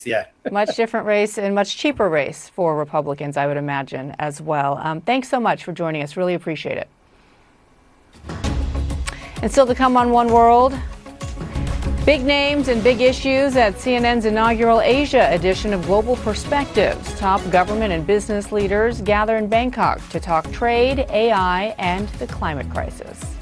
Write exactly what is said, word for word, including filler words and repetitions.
Yeah. Much different race and much cheaper race for Republicans, I would imagine, as well. Um, thanks so much for joining us. Really appreciate it. And still to come on One World, big names and big issues at C N N's inaugural Asia edition of Global Perspectives. Top government and business leaders gather in Bangkok to talk trade, A I, and the climate crisis.